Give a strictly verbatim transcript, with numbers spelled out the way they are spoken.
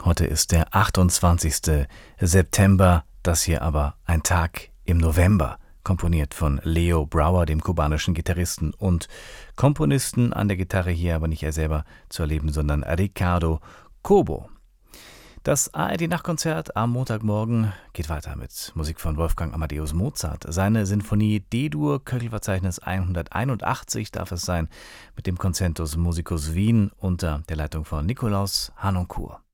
Heute ist der achtundzwanzigste September, das hier aber ein Tag im November, komponiert von Leo Brouwer, dem kubanischen Gitarristen und Komponisten, an der Gitarre hier aber nicht er selber zu erleben, sondern Ricardo Cobo. Das A R D-Nachtkonzert am Montagmorgen geht weiter mit Musik von Wolfgang Amadeus Mozart. Seine Sinfonie D-Dur, Köchelverzeichnis hunderteinundachtzig darf es sein, mit dem Concertus Musicus Wien unter der Leitung von Nikolaus Harnoncourt.